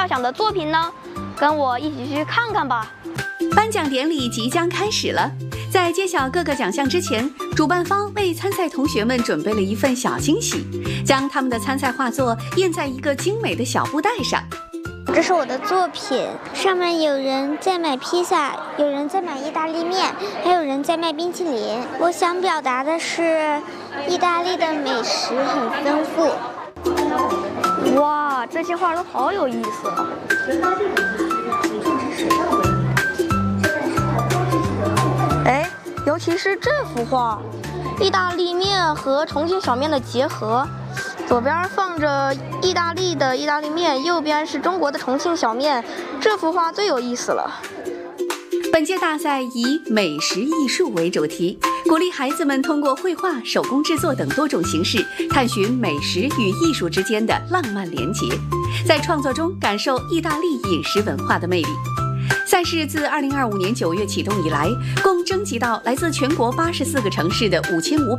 奖的作品呢？跟我一起去看看吧。 颁奖典礼即将开始了，在揭晓各个奖项之前，主办方为参赛同学们准备了一份小惊喜，将他们的参赛画作印在一个精美的小布袋上。 这是我的作品，上面有人在买披萨，有人在买意大利面，还有人在卖冰淇淋。我想表达的是，意大利的美食很丰富。 哇，这些画都好有意思啊！哎，尤其是这幅画，意大利面和重庆小面的结合。左边放着意大利的意大利面，右边是中国的重庆小面，这幅画最有意思了。 本届大赛以美食艺术为主题，鼓励孩子们通过绘画、手工制作等多种形式，探寻美食与艺术之间的浪漫连结，在创作中感受意大利饮食文化的魅力。赛事自2025年9月启动以来，共征集到来自全国84个城市的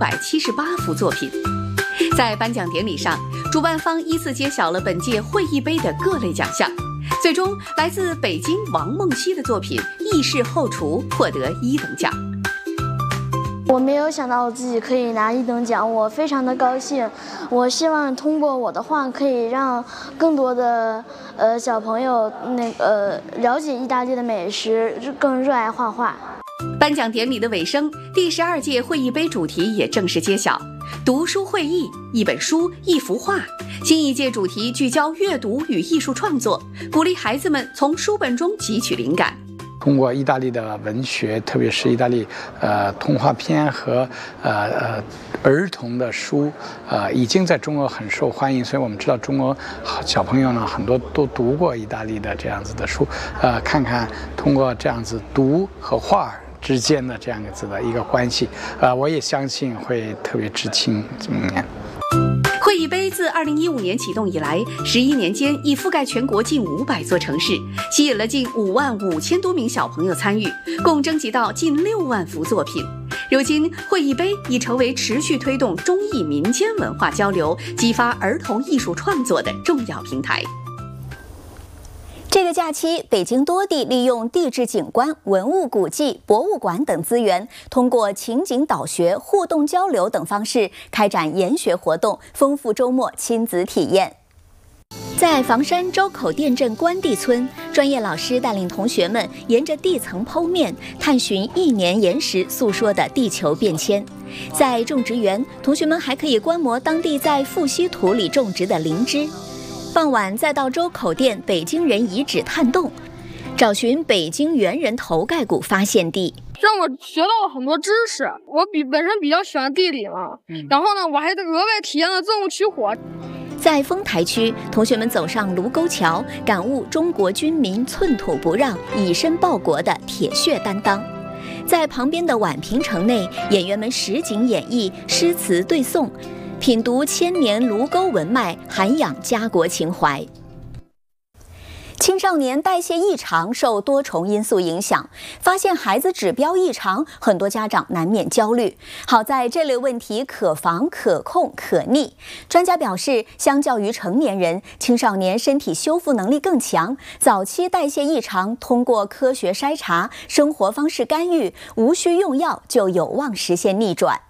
5578幅作品。在颁奖典礼上，主办方依次揭晓了本届会议杯的各类奖项。最终，来自北京王梦溪的作品《意式后厨》获得1等奖。 我没有想到我自己可以拿1等奖，我非常的高兴。我希望通过我的画，可以让更多的小朋友了解意大利的美食，更热爱画画。 颁奖典礼的尾声，第12届会议杯主题也正式揭晓：读书会议，一本书，一幅画。新一届主题聚焦阅读与艺术创作，鼓励孩子们从书本中汲取灵感。 通过意大利的文学，特别是意大利童话片和儿童的书，已经在中国很受欢迎。所以我们知道中国小朋友呢，很多都读过意大利的这样子的书，看看通过这样子读和画之间的这样子的一个关系，我也相信会特别知青今年。 会议杯自2015年启动以来，11年间已覆盖全国近500座城市，吸引了近5万5千多名小朋友参与，共征集到近6万幅作品。如今，会议杯已成为持续推动中意民间文化交流、激发儿童艺术创作的重要平台。 这个假期，北京多地利用地质景观、文物古迹、博物馆等资源，通过情景导学、互动交流等方式开展研学活动，丰富周末亲子体验。在房山周口店镇关帝村，专业老师带领同学们沿着地层剖面，探寻1年岩石诉说的地球变迁。在种植园，同学们还可以观摩当地在富硒土里种植的灵芝。傍晚再到周口店北京人遗址探洞，找寻北京猿人头盖骨发现地， 让我学到了很多知识。我本身比较喜欢地理嘛，然后呢，我还额外体验了钻木取火。 在丰台区，同学们走上卢沟桥，感悟中国军民寸土不让、以身报国的铁血担当。在旁边的宛平城内，演员们实景演绎，诗词对诵，品读千年卢沟文脉，涵养家国情怀。青少年代谢异常受多重因素影响，发现孩子指标异常，很多家长难免焦虑。好在这类问题可防、可控、可逆。专家表示，相较于成年人，青少年身体修复能力更强，早期代谢异常，通过科学筛查、生活方式干预，无需用药就有望实现逆转。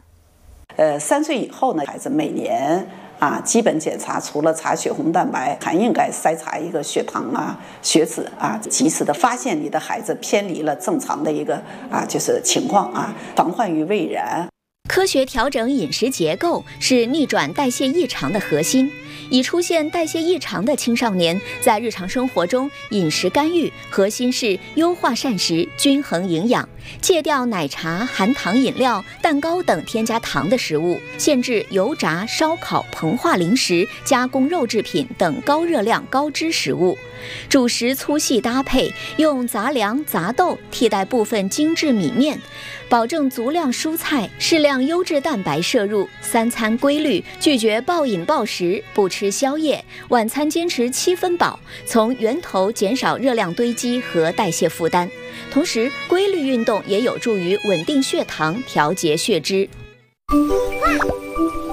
3岁以后呢，孩子每年基本检查除了查血红蛋白，还应该筛查一个血糖血脂及时的发现你的孩子偏离了正常的一个就是情况防患于未然。 科学调整饮食结构是逆转代谢异常的核心。已出现代谢异常的青少年，在日常生活中饮食干预核心是优化膳食、均衡营养，戒掉奶茶、含糖饮料、蛋糕等添加糖的食物，限制油炸、烧烤、膨化零食、加工肉制品等高热量、高脂食物。主食粗细搭配，用杂粮、杂豆替代部分精致米面，保证足量蔬菜，适量优质蛋白摄入，3餐规律，拒绝暴饮暴食，不吃宵夜，晚餐坚持7分饱，从源头减少热量堆积和代谢负担。同时，规律运动也有助于稳定血糖，调节血脂。